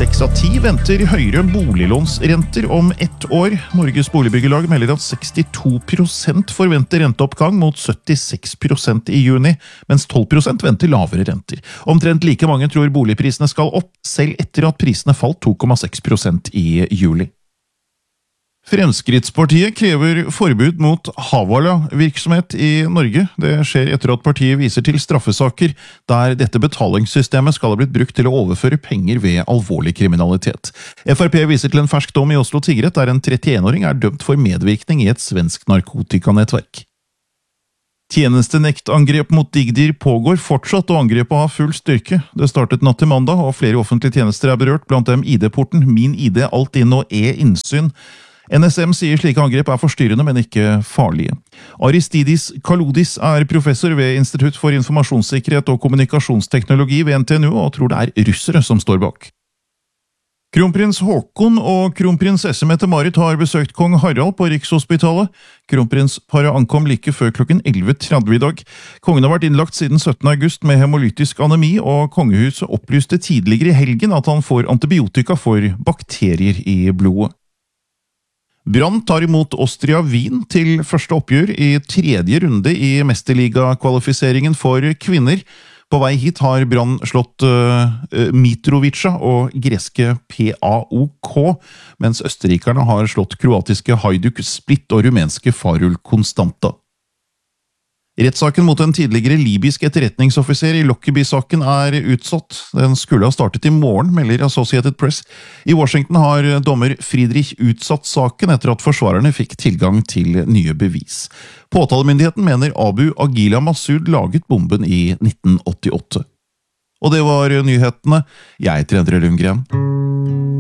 6 av 10 venter høyere boliglånsrenter om ett år. Norges Boligbyggelag melder at 62% forventer renteoppgang mot 76% i juni, mens 12% venter lavere renter. Omtrent like mange tror boligprisene skal opp, selv etter at prisene falt 2,6% i juli. Fremskrittspartiet krever forbud mot Havala-virksomhet i Norge. Det skjer etter at partiet viser til straffesaker der dette betalingssystemet skal ha blitt brukt til å overføre penger ved alvorlig kriminalitet. FrP viser til en fersk dom i Oslo tingrett der en 31-åring er dømt for medvirkning i et svensk narkotikanettverk. Tjenestenektangrep mot Digdir pågår fortsatt, og angrepet har full styrke. Det startet natt til mandag, og flere offentlige tjenester er berørt, blant dem ID-porten, Min ID, Altinn og E-innsyn. NSM sier slike angrep er forstyrrende, men ikke farlige. Aristidis Kalodis er professor ved Institutt for informasjonssikkerhet og kommunikasjonsteknologi ved NTNU, og tror det er russere som står bak. Kronprins Haakon og kronprinsesse Mette-Marit har besøkt kong Harald på Rikshospitalet. Kronprinsparet ankom like før klokken 11:30 i dag. Kongen har vært innlagt siden 17. august med hemolytisk anemi, og kongehuset opplyste tidligere i helgen at han får antibiotika for bakterier i blodet. Brann tar imot Austria Wien til første oppgjør i tredje runde i Mesterliga-kvalifiseringen for kvinner. På vei hit har Brann slått Mitrovica og greske PAOK, mens østerrikerne har slått kroatiske Hajduk Split og rumenske Farul Constanta. Rettssaken mot en tidligere libysk etterretningsoffiser i Lockerbie-saken er utsatt. Den skulle ha startet i morgen, melder Associated Press. I Washington har dommer Friedrich utsatt saken etter at forsvarerne fikk tilgang til nye bevis. Påtalemyndigheten mener Abu Agila Massoud laget bomben i 1988. Og det var nyhetene. Jeg heter Endre Lundgren.